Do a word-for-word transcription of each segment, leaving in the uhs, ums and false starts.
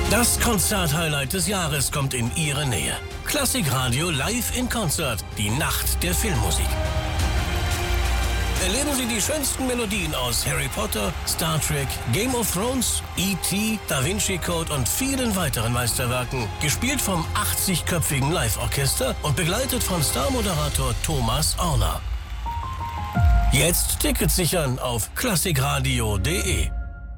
Das Konzert-Highlight des Jahres kommt in Ihre Nähe. Klassikradio live in Konzert, die Nacht der Filmmusik. Erleben Sie die schönsten Melodien aus Harry Potter, Star Trek, Game of Thrones, E T, Da Vinci Code und vielen weiteren Meisterwerken, gespielt vom achtzigköpfigen Live-Orchester und begleitet von Star-Moderator Thomas Orner. Jetzt Tickets sichern auf klassikradio punkt de.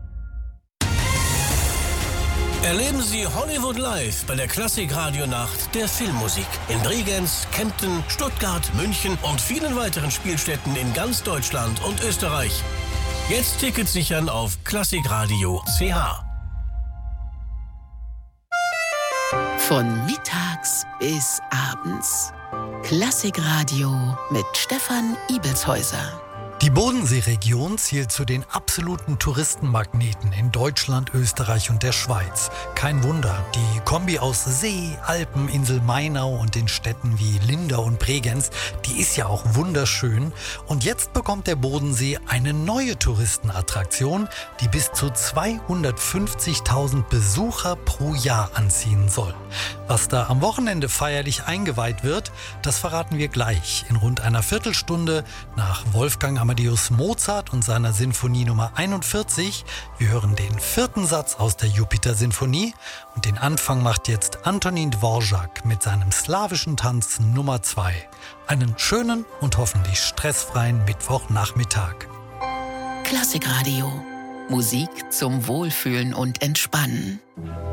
Erleben Sie Hollywood live bei der Klassik-Radio-Nacht der Filmmusik in Bregenz, Kempten, Stuttgart, München und vielen weiteren Spielstätten in ganz Deutschland und Österreich. Jetzt Tickets sichern auf klassikradio punkt c h. Von mittags bis abends. Klassikradio mit Stefan Ibelshäuser. Die Bodenseeregion zählt zu den absoluten Touristenmagneten in Deutschland, Österreich und der Schweiz. Kein Wunder, die Kombi aus See, Alpen, Insel Mainau und den Städten wie Lindau und Bregenz, die ist ja auch wunderschön. Und jetzt bekommt der Bodensee eine neue Touristenattraktion, die bis zu zweihundertfünfzigtausend Besucher pro Jahr anziehen soll. Was da am Wochenende feierlich eingeweiht wird, das verraten wir gleich in rund einer Viertelstunde nach Wolfgang Amadeus Mozart und seiner Sinfonie Nummer einundvierzig. Wir hören den vierten Satz aus der Jupiter-Sinfonie und den Anfang macht jetzt Antonin Dvorak mit seinem slawischen Tanz Nummer zwei. Einen schönen und hoffentlich stressfreien Mittwochnachmittag. Klassikradio. Musik zum Wohlfühlen und Entspannen.